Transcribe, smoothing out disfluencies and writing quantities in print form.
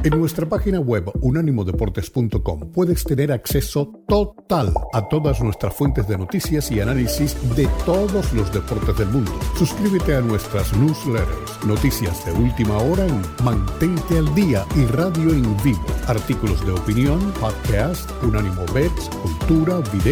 En nuestra página web unánimodeportes.com puedes tener acceso total a todas nuestras fuentes de noticias y análisis de todos los deportes del mundo. Suscríbete a nuestras newsletters, noticias de última hora en Mantente al Día y radio en vivo, artículos de opinión, podcast, Unánimo Bets, cultura, video